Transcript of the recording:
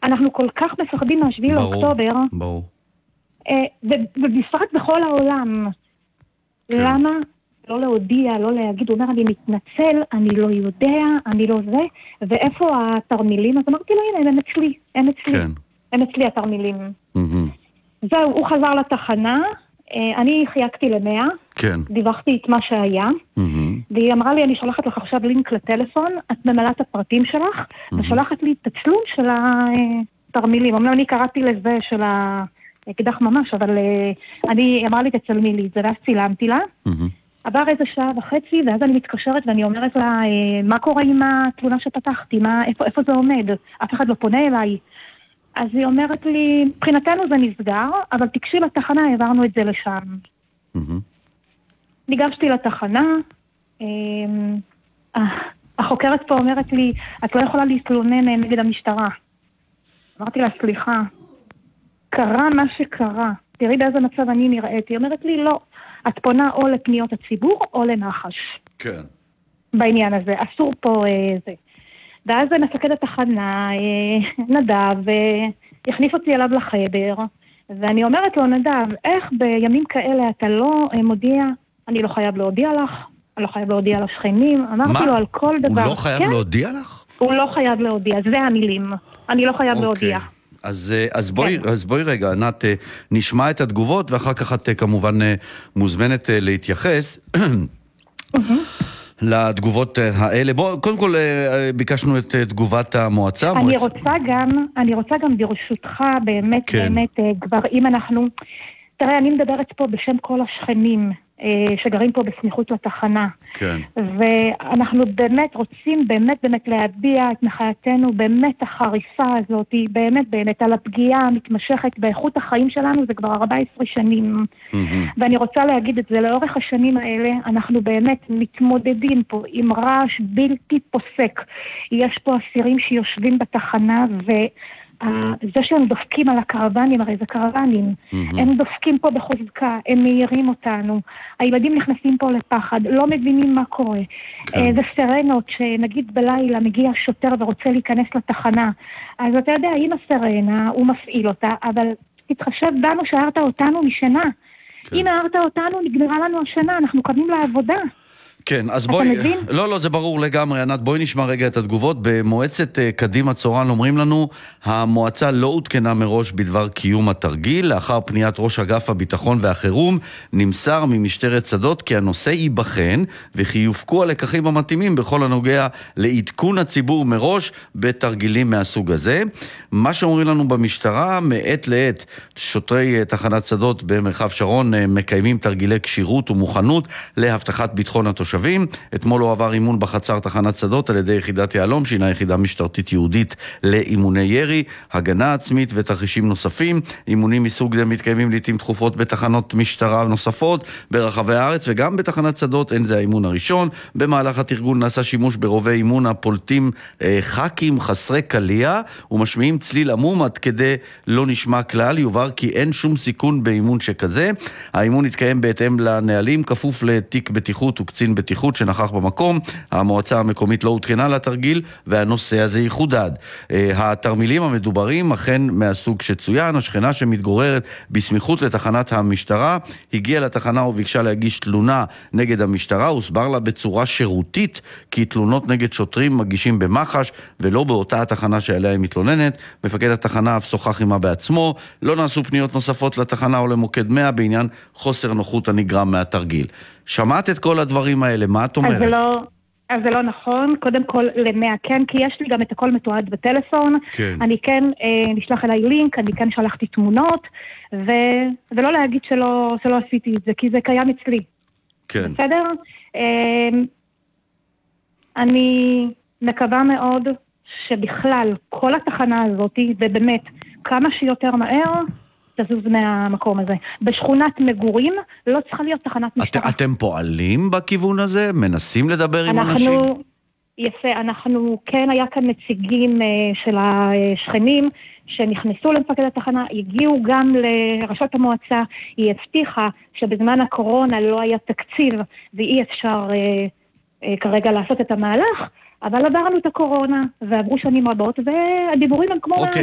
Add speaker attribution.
Speaker 1: אנחנו כל כך מפחדים מה7 לאוקטובר.
Speaker 2: ברור.
Speaker 1: ובפרט בכל העולם.
Speaker 2: כן.
Speaker 1: למה לא להודיע, לא להגיד, הוא אומר, אני מתנצל, אני לא יודע, אני לא זה, ואיפה התרמילים? אז אמרתי לו, הנה, הם אצלי, הם אצלי.
Speaker 2: כן.
Speaker 1: הם אצלי התרמילים. זהו, הוא חזר לתחנה, אני חייגתי ל100,
Speaker 2: כן.
Speaker 1: דיווחתי את מה שהיה, והיא אמרה לי, אני שולחת לך עכשיו לינק לטלפון, את ממלאה את הפרטים שלך, ושולחת לי תצלום של התרמילים. אמנם אני קראתי לזה של האקדח ממש, אבל אני אמרה לי, תצלמי לי את זה, ואז צילמתי לה. עבר איזה 1.5 שעות, ואז אני מתקשרת ואני אומרת לה, מה קורה עם התלונה שפתחתי? איפה זה עומד? אף אחד לא פונה אליי. אז היא אומרת לי, מבחינתנו זה נסגר, אבל תקשי לתחנה, העברנו את זה לשם. ניגשתי לתחנה, החוקרת פה אומרת לי, את לא יכולה להתלונן נגד המשטרה. אמרתי לה, סליחה, קרה מה שקרה, תראי באיזה מצב אני נראית. היא אומרת לי, לא, את פונה או לפניות הציבור או לנחש.
Speaker 2: כן.
Speaker 1: בעניין הזה, אסור פה זה. ואז מפקד התחנה, נדב, יכניס אותי אליו לחדר, ואני אומרת לו, נדב, איך בימים כאלה אתה לא מודיע, אני לא חייב להודיע לך, אני לא חייב להודיע לשכנים, אמרתי לו על כל דבר.
Speaker 2: הוא לא חייב להודיע לך?
Speaker 1: הוא לא חייב להודיע, זה המילים, אני לא חייב להודיע.
Speaker 2: אז בואי רגע, ענת, נשמע את התגובות, ואחר כך את כמובן מוזמנת להתייחס. לתגובות האלה. קודם כל ביקשנו את תגובת המועצה.
Speaker 1: אני רוצה גם ברשותך באמת, כבר אם אנחנו, תראה, אני מדברת פה בשם כל השכנים שגרים פה בסמיכות לתחנה.
Speaker 2: כן.
Speaker 1: ואנחנו באמת רוצים באמת להביע את מחאתנו באמת החריפה הזאת, באמת על הפגיעה המתמשכת באיכות החיים שלנו, זה כבר 14 שנים. ואני רוצה להגיד את זה, לאורך השנים האלה אנחנו באמת מתמודדים פה עם רעש בלתי פוסק. יש פה אסירים שיושבים בתחנה זה שהם דופקים על הקרוונים, הרי זה קרוונים, הם דופקים פה בחוזקה, הם מהירים אותנו, הילדים נכנסים פה לפחד, לא מבינים מה קורה. זה סרנות שנגיד בלילה מגיע שוטר ורוצה להיכנס לתחנה, אז אתה יודע, אם הסרנה, הוא מפעיל אותה, אבל תתחשב בנו שהערת אותנו משנה. אם הערת אותנו, נגמרה לנו השנה, אנחנו קמים לעבודה.
Speaker 2: כן, אז בואי, לא, זה ברור לגמרי, ענת, בואי נשמע רגע את התגובות. במועצת קדימה צורן אומרים לנו, המועצה לא עודכנה מראש בדבר קיום התרגיל, לאחר פניית ראש אגף הביטחון והחירום, נמסר ממשטרת שדות כי הנושא ייבחן, וכי יופקו הלקחים המתאימים בכל הנוגע לעדכון הציבור מראש בתרגילים מהסוג הזה. מה שאומרים לנו במשטרה, מעת לעת, שוטרי תחנת שדות במרחב שרון מקיימים תרגילי כשירות ומוכנות להבטחת ביטחון התושבים. אתמול הוא עבר אימון בחצר תחנת שדות על ידי יחידת יעלום, שהינה יחידה משטרתית יהודית לאימוני ירי, הגנה עצמית ותרחישים נוספים. אימונים מסוג זה מתקיימים לעתים תכופות בתחנות משטרה נוספות ברחבי הארץ, וגם בתחנת שדות אין זה האימון הראשון. במהלך התרגול נעשה שימוש ברובי אימון הפולטים חקים חסרי קליע ומשמיעים צליל עמום עד כדי לא נשמע כלל. יובהר כי אין שום סיכון באימון שכזה. האימון התקיים בהתאם לנהלים, כפוף לתיק בטיחות וקצין בטיחות שנכח במקום. המועצה המקומית לא עודכנה לתרגיל והנושא הזה יחודד. התרמילים המדוברים אכן מהסוג שצוין. השכנה שמתגוררת בסמיכות לתחנת המשטרה הגיעה לתחנה וביקשה להגיש תלונה נגד המשטרה. הוסבר לה בצורה שירותית כי תלונות נגד שוטרים מגישים במח"ש ולא באותה התחנה שעליה היא מתלוננת. מפקד התחנה אף שוחח עמה בעצמו. לא נעשו פניות נוספות לתחנה או למוקד 100 בעניין חוסר נוחות הנגרם מהתרגיל. שמעת את כל הדברים האלה, מה את אומרת?
Speaker 1: אז זה לא נכון, קודם כל ל100 כן, כי יש לי גם את הכל מתועד בטלפון, כן. אני כן נשלח אליי לינק, אני כן שלחתי תמונות, ולא להגיד שלא עשיתי את זה, כי זה קיים אצלי.
Speaker 2: כן.
Speaker 1: בסדר? אני מקווה מאוד שבכלל כל התחנה הזאת, ובאמת כמה שיותר מהר, תזוז מהמקום הזה. בשכונת מגורים לא צריכה להיות תחנת משטרה.
Speaker 2: אתם פועלים בכיוון הזה? מנסים לדבר עם אנשים?
Speaker 1: יפה, כן, היה כאן נציגים של השכנים שנכנסו למפקד התחנה, הגיעו גם לראשות המועצה, היא הבטיחה שבזמן הקורונה לא היה תקציב ואי אפשר כרגע לעשות את המהלך, אבל עברנו את הקורונה ועברו שנים רבות והדיבורים הם כמו